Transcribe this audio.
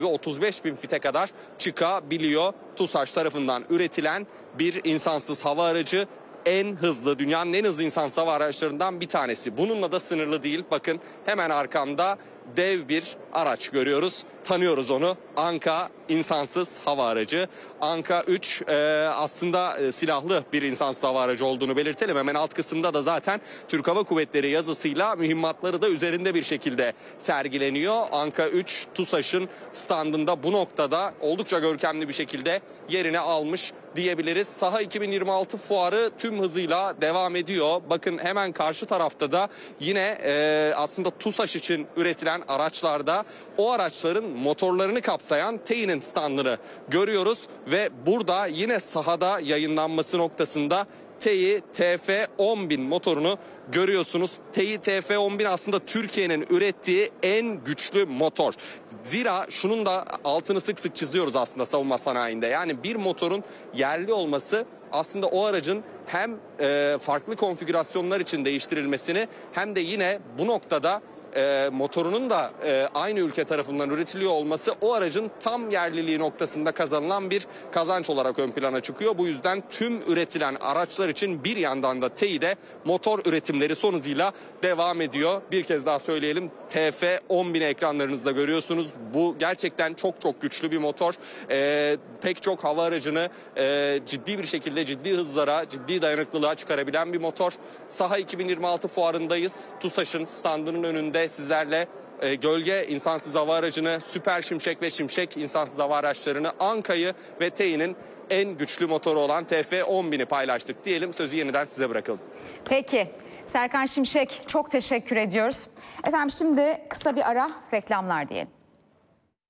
ve 35 bin fite kadar çıkabiliyor. TUSAŞ tarafından üretilen bir insansız hava aracı. En hızlı, dünyanın en hızlı insansız hava araçlarından bir tanesi. Bununla da sınırlı değil. Bakın hemen arkamda dev bir araç görüyoruz. Tanıyoruz onu. Anka insansız hava aracı. Anka 3 aslında silahlı bir insansız hava aracı olduğunu belirtelim. Hemen alt kısımda da zaten Türk Hava Kuvvetleri yazısıyla mühimmatları da üzerinde bir şekilde sergileniyor. Anka 3 TUSAŞ'ın standında bu noktada oldukça görkemli bir şekilde yerini almış diyebiliriz. Saha 2026 fuarı tüm hızıyla devam ediyor. Bakın hemen karşı tarafta da yine aslında TUSAŞ için üretilen araçlarda o araçların motorlarını kapsayan TEİ'nin standını görüyoruz ve burada yine sahada yayınlanması noktasında TEİ TF10000 motorunu görüyorsunuz. TEİ TF10000 aslında Türkiye'nin ürettiği en güçlü motor. Zira şunun da altını sık sık çiziyoruz aslında savunma sanayinde. Yani bir motorun yerli olması aslında o aracın hem farklı konfigürasyonlar için değiştirilmesini hem de yine bu noktada motorunun da aynı ülke tarafından üretiliyor olması o aracın tam yerliliği noktasında kazanılan bir kazanç olarak ön plana çıkıyor. Bu yüzden tüm üretilen araçlar için bir yandan da TEİ'de motor üretimleri son hızıyla devam ediyor. Bir kez daha söyleyelim, TF10000 ekranlarınızda görüyorsunuz. Bu gerçekten çok çok güçlü bir motor. Pek çok hava aracını ciddi bir şekilde ciddi hızlara, ciddi dayanıklılığa çıkarabilen bir motor. Saha 2026 fuarındayız. TUSAŞ'ın standının önünde sizlerle gölge insansız hava aracını, Süper Şimşek ve Şimşek insansız hava araçlarını, Anka'yı ve TEİ'nin en güçlü motoru olan TF10000'i paylaştık diyelim. Sözü yeniden size bırakalım. Peki Serkan Şimşek, çok teşekkür ediyoruz. Efendim şimdi kısa bir ara, reklamlar diyelim.